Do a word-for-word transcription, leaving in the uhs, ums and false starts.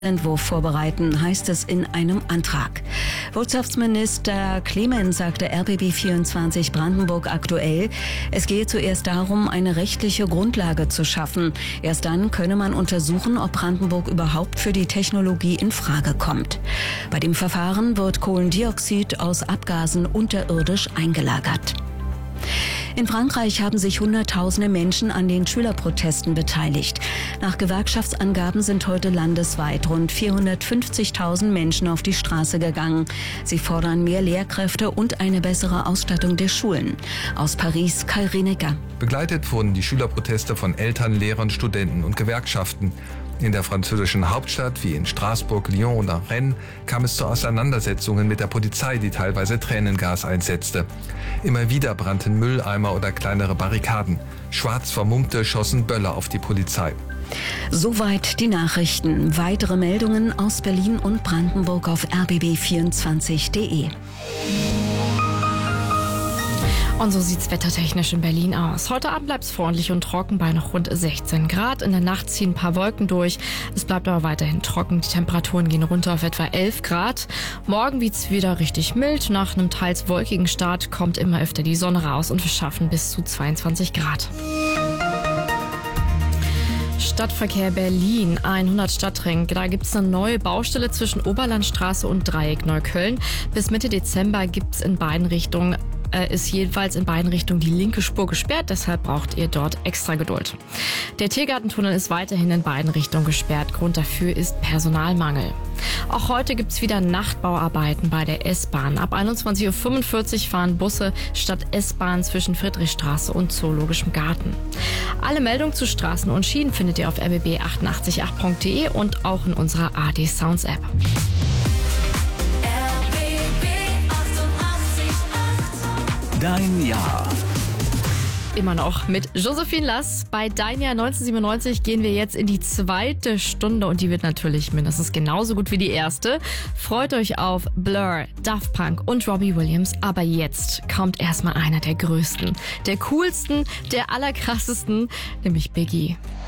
Entwurf vorbereiten, heißt es in einem Antrag. Wirtschaftsminister Clement sagte R B B vierundzwanzig Brandenburg aktuell, es gehe zuerst darum, eine rechtliche Grundlage zu schaffen. Erst dann könne man untersuchen, ob Brandenburg überhaupt für die Technologie in Frage kommt. Bei dem Verfahren wird Kohlendioxid aus Abgasen unterirdisch eingelagert. In Frankreich haben sich Hunderttausende Menschen an den Schülerprotesten beteiligt. Nach Gewerkschaftsangaben sind heute landesweit rund vierhundertfünfzigtausend Menschen auf die Straße gegangen. Sie fordern mehr Lehrkräfte und eine bessere Ausstattung der Schulen. Aus Paris, Kai Rinecker. Begleitet wurden die Schülerproteste von Eltern, Lehrern, Studenten und Gewerkschaften. In der französischen Hauptstadt wie in Straßburg, Lyon oder Rennes kam es zu Auseinandersetzungen mit der Polizei, die teilweise Tränengas einsetzte. Immer wieder brannten Mülleimer oder kleinere Barrikaden. Schwarz vermummte schossen Böller auf die Polizei. Soweit die Nachrichten. Weitere Meldungen aus Berlin und Brandenburg auf r b b vierundzwanzig punkt d e. Und so sieht's wettertechnisch in Berlin aus. Heute Abend bleibt's freundlich und trocken bei noch rund sechzehn Grad. In der Nacht ziehen ein paar Wolken durch. Es bleibt aber weiterhin trocken. Die Temperaturen gehen runter auf etwa elf Grad. Morgen wird's wieder richtig mild. Nach einem teils wolkigen Start kommt immer öfter die Sonne raus und wir schaffen bis zu zweiundzwanzig Grad. Stadtverkehr Berlin, hundert Stadtring. Da gibt es eine neue Baustelle zwischen Oberlandstraße und Dreieck Neukölln. Bis Mitte Dezember gibt es in beiden Richtungen ist jedenfalls in beiden Richtungen die linke Spur gesperrt, deshalb braucht ihr dort extra Geduld. Der Tiergartentunnel ist weiterhin in beiden Richtungen gesperrt. Grund dafür ist Personalmangel. Auch heute gibt es wieder Nachtbauarbeiten bei der S-Bahn. Ab einundzwanzig Uhr fünfundvierzig fahren Busse statt S-Bahn zwischen Friedrichstraße und Zoologischem Garten. Alle Meldungen zu Straßen und Schienen findet ihr auf r b b achtundachtzig acht punkt d e und auch in unserer A D Sounds App. Dein Jahr. Immer noch mit Josephine Lass. Bei Dein Jahr neunzehnhundertsiebenundneunzig gehen wir jetzt in die zweite Stunde und die wird natürlich mindestens genauso gut wie die erste. Freut euch auf Blur, Daft Punk und Robbie Williams. Aber jetzt kommt erstmal einer der größten, der coolsten, der allerkrassesten, nämlich Biggie.